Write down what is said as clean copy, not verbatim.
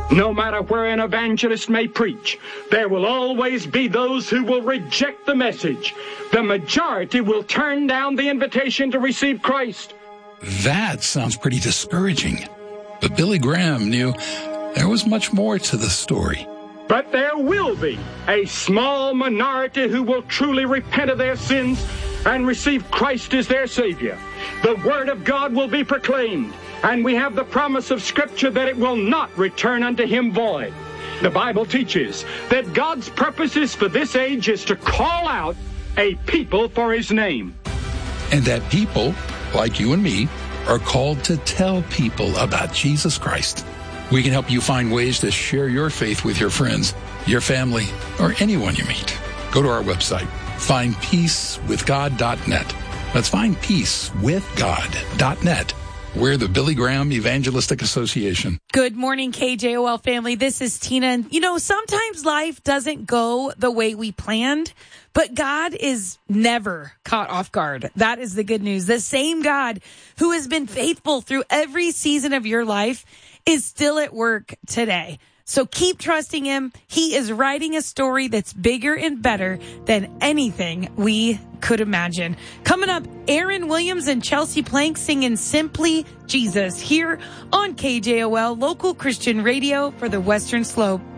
No matter where an evangelist may preach, there will always be those who will reject the message. The majority will turn down the invitation to receive Christ. That sounds pretty discouraging. But Billy Graham knew there was much more to the story. But there will be a small minority who will truly repent of their sins and receive Christ as their Savior. The Word of God will be proclaimed, and we have the promise of Scripture that it will not return unto Him void. The Bible teaches that God's purposes for this age is to call out a people for His name. And that people, like you and me, are called to tell people about Jesus Christ. We can help you find ways to share your faith with your friends, your family, or anyone you meet. Go to our website, findpeacewithgod.net. That's findpeacewithgod.net. We're the Billy Graham Evangelistic Association. Good morning, KJOL family. This is Tina. And sometimes life doesn't go the way we planned, but God is never caught off guard. That is the good news. The same God who has been faithful through every season of your life is still at work today. So keep trusting Him. He is writing a story that's bigger and better than anything we could imagine. Coming up, Aaron Williams and Chelsea Plank singing Simply Jesus here on KJOL, local Christian radio for the Western Slope.